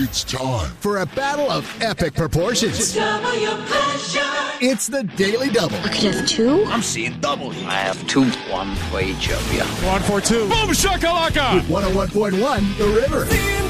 It's time for a battle of epic proportions. Double your pleasure. It's the Daily Double. I could have two. I'm seeing double here. I have two. One for each of you. 1 for 2. Boom shakalaka! With 101.1 The River.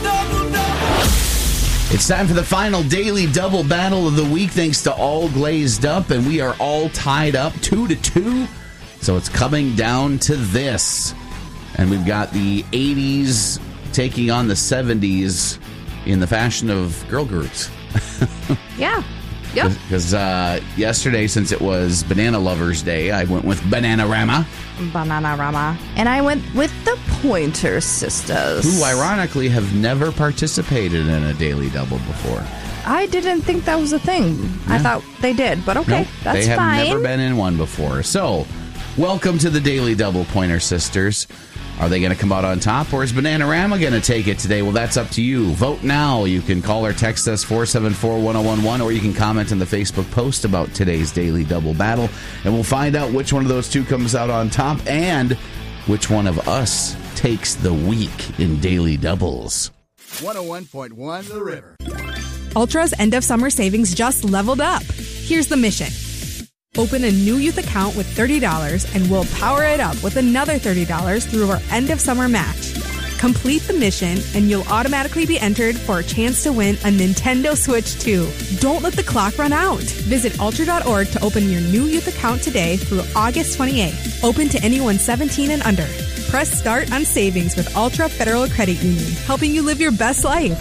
It's time for the final Daily Double battle of the week, thanks to All Glazed Up, and we are all tied up 2-2. So it's coming down to this. And we've got the 80s taking on the 70s in the fashion of girl groups. Yeah. Yep. Because yesterday, since it was Banana Lovers Day, I went with Bananarama. Bananarama. And I went with the Pointer Sisters. Who, ironically, have never participated in a Daily Double before. I didn't think that was a thing. Yeah. I thought they did, but okay, nope, that's they have fine. Never been in one before. So, welcome to the Daily Double, Pointer Sisters. Are they going to come out on top, or is Bananarama going to take it today? Well, that's up to you. Vote now. You can call or text us 474-1011, or you can comment in the Facebook post about today's Daily Double battle, and we'll find out which one of those two comes out on top and which one of us takes the week in Daily Doubles. 101.1 The River. Ultra's end of summer savings just leveled up. Here's the mission. Open a new youth account with $30 and we'll power it up with another $30 through our end of summer match. Complete the mission and you'll automatically be entered for a chance to win a Nintendo Switch 2. Don't let the clock run out. Visit ultra.org to open your new youth account today through August 28th. Open to anyone 17 and under. Press start on savings with Ultra Federal Credit Union, helping you live your best life.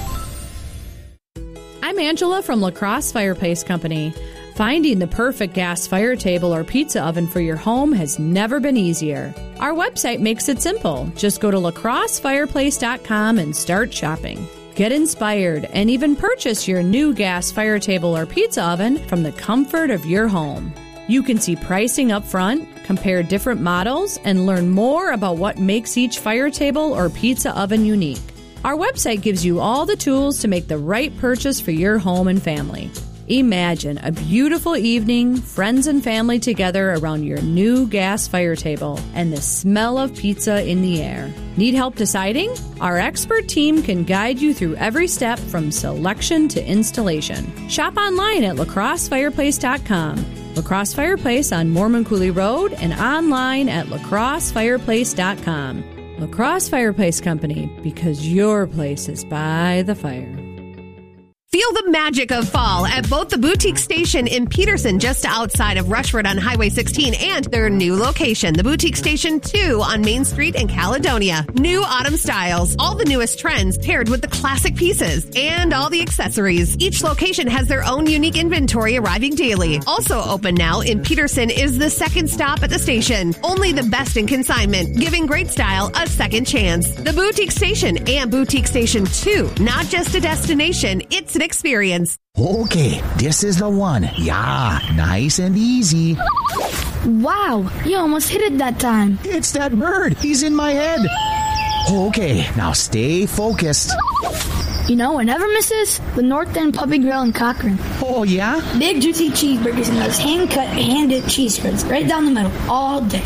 I'm Angela from La Crosse Fireplace Company. Finding the perfect gas fire table or pizza oven for your home has never been easier. Our website makes it simple. Just go to lacrossefireplace.com and start shopping. Get inspired and even purchase your new gas fire table or pizza oven from the comfort of your home. You can see pricing up front, compare different models, and learn more about what makes each fire table or pizza oven unique. Our website gives you all the tools to make the right purchase for your home and family. Imagine a beautiful evening, friends and family together around your new gas fire table and the smell of pizza in the air. Need help deciding? Our expert team can guide you through every step from selection to installation. Shop online at lacrossefireplace.com. La Crosse Fireplace on Mormon Coulee Road and online at lacrossefireplace.com. La Crosse Fireplace Company, because your place is by the fire. Feel the magic of fall at both the Boutique Station in Peterson, just outside of Rushford on Highway 16, and their new location, the Boutique Station 2 on Main Street in Caledonia. New autumn styles, all the newest trends paired with the classic pieces, and all the accessories. Each location has their own unique inventory arriving daily. Also open now in Peterson is the second stop at the station. Only the best in consignment, giving great style a second chance. The Boutique Station and Boutique Station 2, not just a destination, it's an experience. Okay, this is the one. Yeah, nice and easy. Wow, you almost hit it that time. It's that bird. He's in my head. Okay, now stay focused. You know what never misses? The North End Puppy Grill in Cochrane. Oh, yeah? Big juicy cheeseburgers and those hand-cut, hand-dipped cheese spreads right down the middle all day.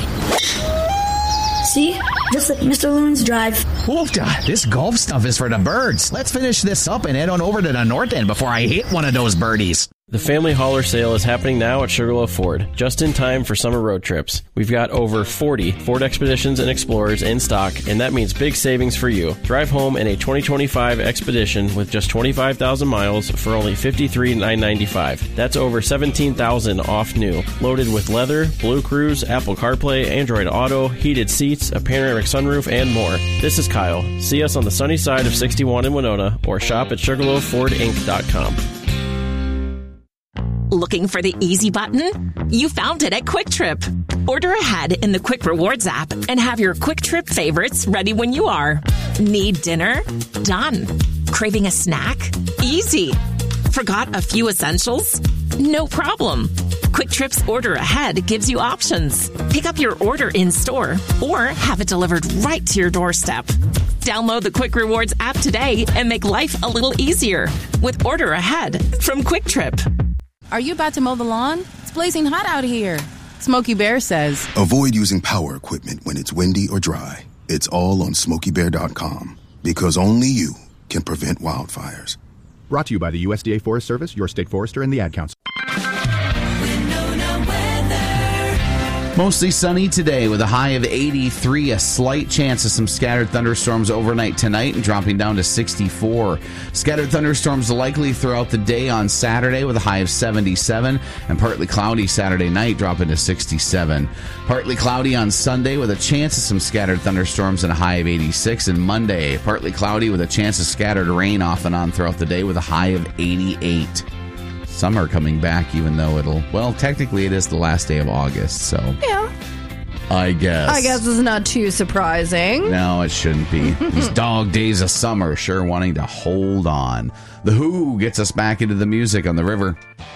See? Just like Mr. Loon's Drive. Oofda, this golf stuff is for the birds. Let's finish this up and head on over to the North End before I hit one of those birdies. The Family Hauler Sale is happening now at Sugarloaf Ford, just in time for summer road trips. We've got over 40 Ford Expeditions and Explorers in stock, and that means big savings for you. Drive home in a 2025 Expedition with just 25,000 miles for only $53,995. That's over $17,000 off new. Loaded with leather, Blue Cruise, Apple CarPlay, Android Auto, heated seats, a panoramic sunroof, and more. This is Kyle. See us on the sunny side of 61 in Winona, or shop at SugarloafFordInc.com. Looking for the easy button? You found it at Quick Trip. Order ahead in the Quick Rewards app and have your Quick Trip favorites ready when you are. Need dinner? Done. Craving a snack? Easy. Forgot a few essentials? No problem. Quick Trip's Order Ahead gives you options. Pick up your order in store or have it delivered right to your doorstep. Download the Quick Rewards app today and make life a little easier with Order Ahead from Quick Trip. Are you about to mow the lawn? It's blazing hot out here. Smokey Bear says, avoid using power equipment when it's windy or dry. It's all on SmokeyBear.com because only you can prevent wildfires. Brought to you by the USDA Forest Service, your state forester, and the Ad Council. Mostly sunny today with a high of 83. A slight chance of some scattered thunderstorms overnight tonight and dropping down to 64. Scattered thunderstorms likely throughout the day on Saturday with a high of 77. And partly cloudy Saturday night dropping to 67. Partly cloudy on Sunday with a chance of some scattered thunderstorms and a high of 86. And Monday, partly cloudy with a chance of scattered rain off and on throughout the day with a high of 88. Summer coming back, even though technically it is the last day of August, so. Yeah. I guess it's not too surprising. No, it shouldn't be. These dog days of summer sure wanting to hold on. The Who gets us back into the music on the river.